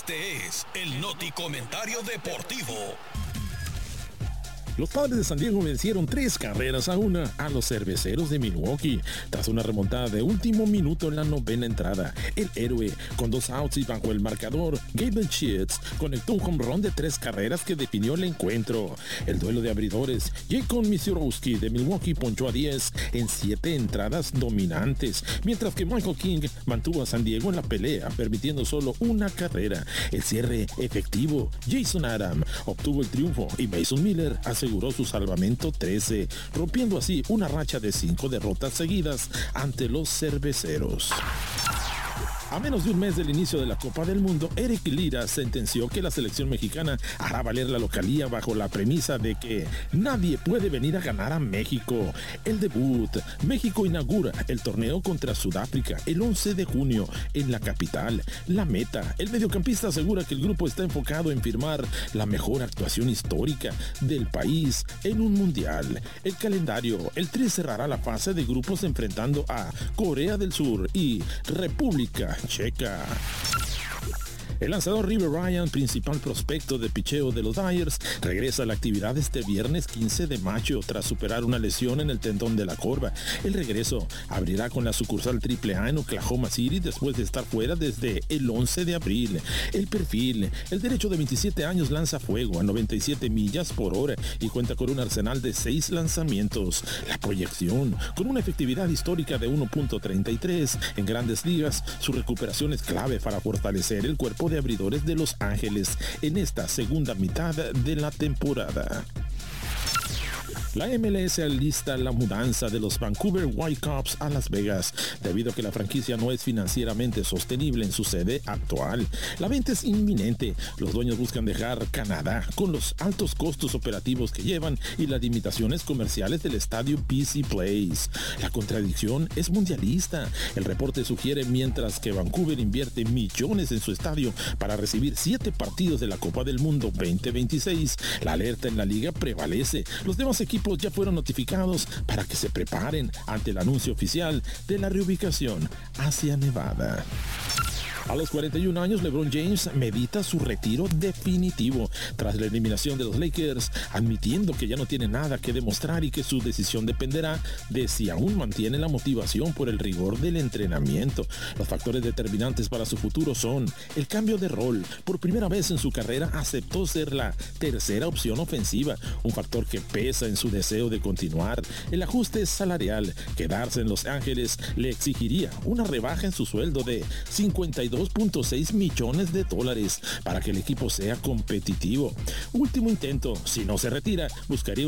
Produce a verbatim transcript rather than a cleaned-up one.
Este es el Noti Comentario Deportivo. Los Padres de San Diego vencieron tres carreras a una a los Cerveceros de Milwaukee. Tras una remontada de último minuto en la novena entrada, el héroe, con dos outs y bajo el marcador, Gavin Sheets conectó un home run de tres carreras que definió el encuentro. El duelo de abridores, Jacob Misiorowski de Milwaukee ponchó a diez en siete entradas dominantes, mientras que Michael King mantuvo a San Diego en la pelea, permitiendo solo una carrera. El cierre efectivo, Jason Adam obtuvo el triunfo y Mason Miller aseguró aseguró su salvamento trece, rompiendo así una racha de cinco derrotas seguidas ante los Cerveceros. A menos de un mes del inicio de la Copa del Mundo, Eric Lira sentenció que la selección mexicana hará valer la localía bajo la premisa de que nadie puede venir a ganar a México. El debut, México inaugura el torneo contra Sudáfrica el once de junio en la capital. La meta, el mediocampista asegura que el grupo está enfocado en firmar la mejor actuación histórica del país en un mundial. El calendario, el Tri cerrará la fase de grupos enfrentando a Corea del Sur y República Checa. El lanzador River Ryan, principal prospecto de picheo de los Dyers, regresa a la actividad este viernes quince de mayo tras superar una lesión en el tendón de la corva. El regreso abrirá con la sucursal triple A en Oklahoma City después de estar fuera desde el once de abril. El perfil, el derecho de veintisiete años lanza fuego a noventa y siete millas por hora y cuenta con un arsenal de seis lanzamientos. La proyección, con una efectividad histórica de uno punto treinta y tres en grandes ligas, su recuperación es clave para fortalecer el cuerpo de abridores de Los Ángeles en esta segunda mitad de la temporada. La M L S alista la mudanza de los Vancouver Whitecaps a Las Vegas, debido a que la franquicia no es financieramente sostenible en su sede actual. La venta es inminente. Los dueños buscan dejar Canadá con los altos costos operativos que llevan y las limitaciones comerciales del estadio P C Place. La contradicción es mundialista. El reporte sugiere mientras que Vancouver invierte millones en su estadio para recibir siete partidos de la Copa del Mundo veinte veintiséis, la alerta en la liga prevalece. Los demás equipos ya fueron notificados para que se preparen ante el anuncio oficial de la reubicación hacia Nevada. A los cuarenta y un años, LeBron James medita su retiro definitivo tras la eliminación de los Lakers, admitiendo que ya no tiene nada que demostrar y que su decisión dependerá de si aún mantiene la motivación por el rigor del entrenamiento. Los factores determinantes para su futuro son el cambio de rol. Por primera vez en su carrera aceptó ser la tercera opción ofensiva, un factor que pesa en su deseo de continuar. El ajuste salarial, quedarse en Los Ángeles le exigiría una rebaja en su sueldo de cincuenta y dos punto seis millones de dólares para que el equipo sea competitivo. Último intento, si no se retira, buscaría